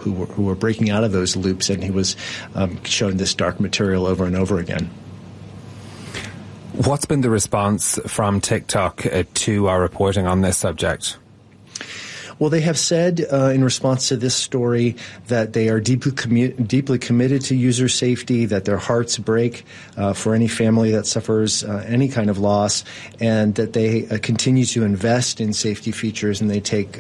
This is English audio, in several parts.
who were breaking out of those loops, and he was shown this dark material over and over again. What's been the response from TikTok to our reporting on this subject? Well, they have said in response to this story that they are deeply committed to user safety, that their hearts break for any family that suffers any kind of loss, and that they continue to invest in safety features, and they take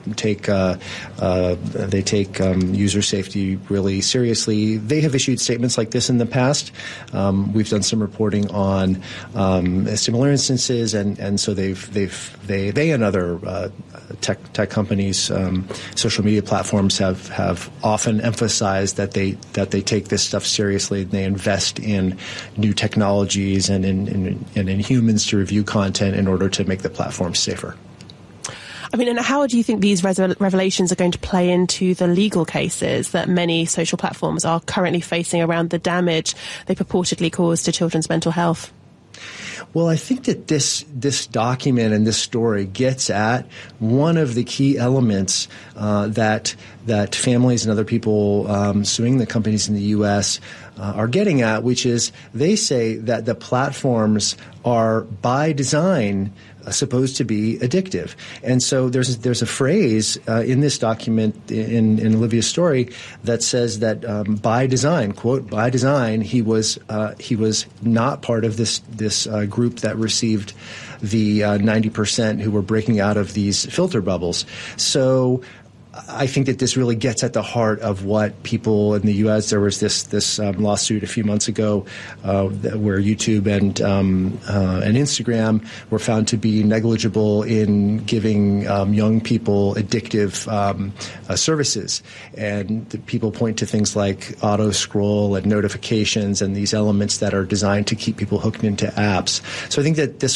user safety really seriously. They have issued statements like this in the past. We've done some reporting on similar instances, and so they and other tech companies, social media platforms have often emphasized that they take this stuff seriously, and they invest in new technologies and in humans to review content in order to make the platform safer. I mean, and how do you think these revelations are going to play into the legal cases that many social platforms are currently facing around the damage they purportedly caused to children's mental health? Well, I think that this document and this story gets at one of the key elements that families and other people suing the companies in the U.S. Are getting at, which is they say that the platforms are by design supposed to be addictive. And so there's a phrase in this document in Olivia's story that says that by design, quote, by design, he was not part of this group that received the 90% who were breaking out of these filter bubbles. So I think that this really gets at the heart of what people in the U.S. There was this lawsuit a few months ago where YouTube and Instagram were found to be negligible in giving young people addictive services, and the people point to things like auto scroll and notifications and these elements that are designed to keep people hooked into apps. So I think that this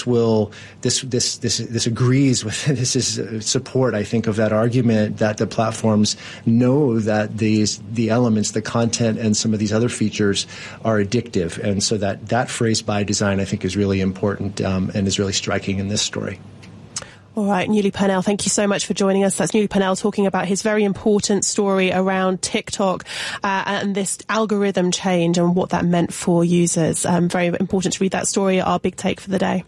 agrees with this is support, I think, of that argument that the platforms know that the elements, the content, and some of these other features are addictive, and so that phrase by design, I think, is really important and is really striking in this story. All right, Newly Purnell, thank you so much for joining us. That's Newly Purnell talking about his very important story around TikTok and this algorithm change and what that meant for users. Very important to read that story. Our big take for the day.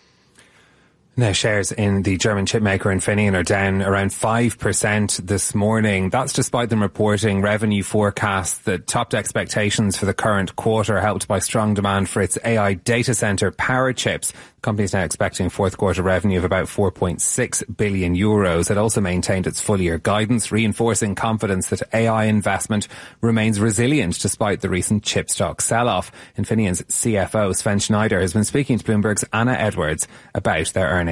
Now, shares in the German chipmaker Infineon are down around 5% this morning. That's despite them reporting revenue forecasts that topped expectations for the current quarter, helped by strong demand for its AI data center power chips. The company is now expecting fourth quarter revenue of about 4.6 billion euros. It also maintained its full year guidance, reinforcing confidence that AI investment remains resilient despite the recent chip stock sell-off. Infineon's CFO, Sven Schneider, has been speaking to Bloomberg's Anna Edwards about their earnings.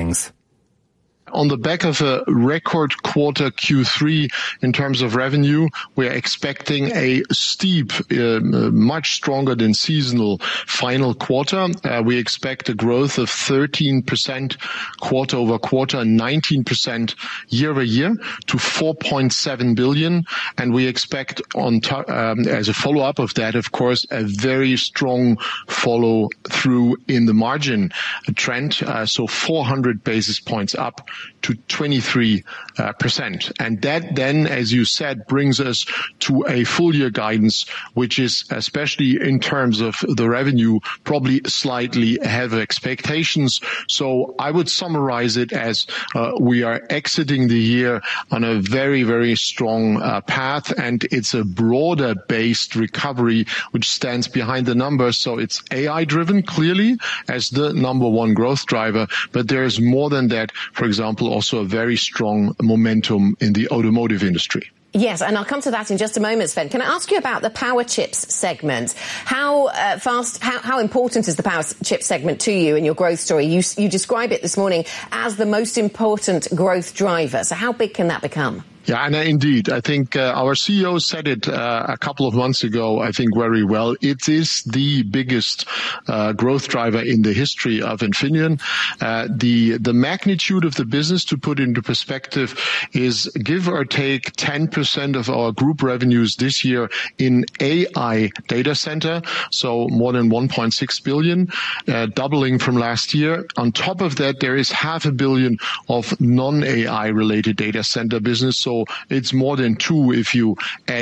On the back of a record quarter Q3 in terms of revenue, we are expecting a steep, much stronger than seasonal final quarter. We expect a growth of 13% quarter over quarter, 19% year over year to 4.7 billion. And we expect as a follow-up of that, of course, a very strong follow through in the margin trend. So 400 basis points up to 23%. And that then, as you said, brings us to a full year guidance, which is, especially in terms of the revenue, probably slightly ahead of expectations. So I would summarize it as we are exiting the year on a very, very strong path, and it's a broader based recovery which stands behind the numbers. So it's AI driven, clearly, as the number one growth driver, but there is more than that. For example, also a very strong momentum in the automotive industry. Yes, and I'll come to that in just a moment, Sven. Can I ask you about the power chips segment? How important is the power chip segment to you in your growth story? You describe it this morning as the most important growth driver. So how big can that become? Yeah, and indeed, I think our CEO said it a couple of months ago, I think very well. It is the biggest growth driver in the history of Infineon. The magnitude of the business, to put into perspective, is give or take 10% of our group revenues this year in AI data center, so more than 1.6 billion, doubling from last year. On top of that, there is 500 million of non-AI related data center business, so it's more than two if you add